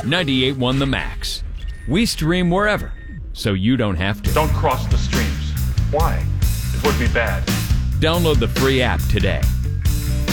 98.1 The Max. We stream wherever, so you don't have to. Don't cross the streams. Why? It would be bad. Download the free app today.